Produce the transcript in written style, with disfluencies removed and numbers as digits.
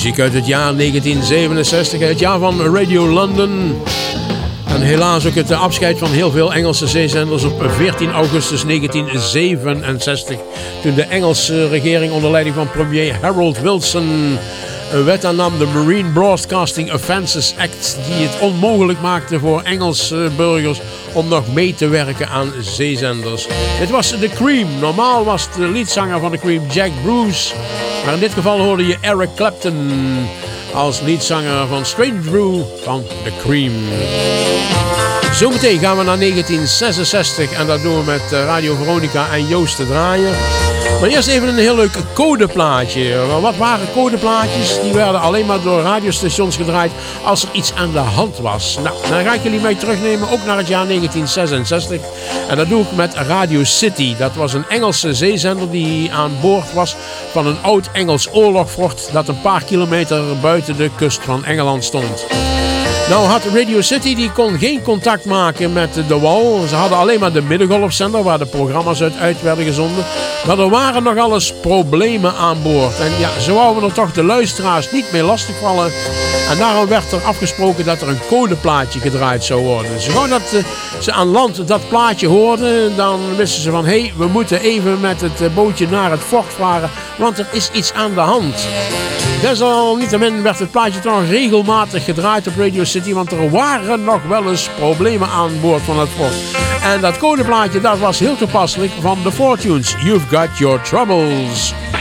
Muziek uit het jaar 1967, het jaar van Radio London. En helaas ook het afscheid van heel veel Engelse zeezenders op 14 augustus 1967. Toen de Engelse regering onder leiding van premier Harold Wilson een wet aannam, de Marine Broadcasting Offences Act, die het onmogelijk maakte voor Engelse burgers om nog mee te werken aan zeezenders. Het was The Cream. Normaal was de leadzanger van The Cream Jack Bruce, maar in dit geval hoorde je Eric Clapton als leadzanger van Strange Brew van The Cream. Zometeen gaan we naar 1966 en dat doen we met Radio Veronica en Joost de Draaier. Maar eerst even een heel leuk codeplaatje. Wat waren codeplaatjes? Die werden alleen maar door radiostations gedraaid als er iets aan de hand was. Nou, dan ga ik jullie mee terugnemen ook naar het jaar 1966. En dat doe ik met Radio City. Dat was een Engelse zeezender die aan boord was van een oud Engels oorlogfort dat een paar kilometer buiten de kust van Engeland stond. Nou had Radio City, die kon geen contact maken met de wal. Ze hadden alleen maar de middengolfzender waar de programma's uit werden gezonden. Maar er waren nog alles problemen aan boord. En ja, zo wouden er toch de luisteraars niet meer lastigvallen. En daarom werd er afgesproken dat er een codeplaatje gedraaid zou worden. Dus gewoon dat ze aan land dat plaatje hoorden, dan wisten ze van hé, we moeten even met het bootje naar het fort varen, want er is iets aan de hand. Desalniettemin werd het plaatje toch nog regelmatig gedraaid op Radio City, want er waren nog wel eens problemen aan boord van het fort. En dat codeplaatje, dat was heel toepasselijk van The Fortunes. You've Got Your Troubles.